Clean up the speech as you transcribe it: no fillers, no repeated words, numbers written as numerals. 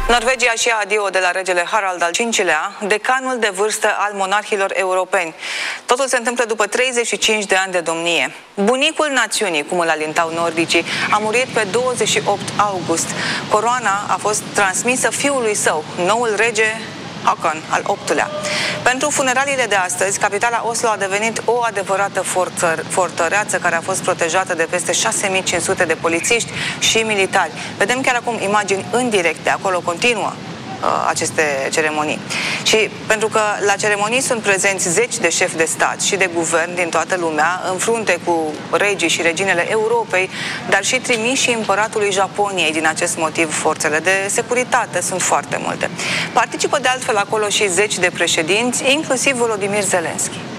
Norvegia și adio de la regele Harald al V-lea, decanul de vârstă al monarhilor europeni. Totul se întâmplă după 35 de ani de domnie. Bunicul națiunii, cum îl alintau nordicii, a murit pe 28 august. Coroana a fost transmisă fiului său, noul rege Håkon al VIII-lea. Pentru funeraliile de astăzi, capitala Oslo a devenit o adevărată fortăreață care a fost protejată de peste 6500 de polițiști și militari. Vedem chiar acum imagini în direct, de acolo continuă aceste ceremonii. Și pentru că la ceremonii sunt prezenți zeci de șefi de stat și de guvern din toată lumea, în frunte cu regii și reginele Europei, dar și trimișii împăratului Japoniei. Din acest motiv, forțele de securitate sunt foarte multe. Participă de altfel acolo și zeci de președinți, inclusiv Volodymyr Zelensky.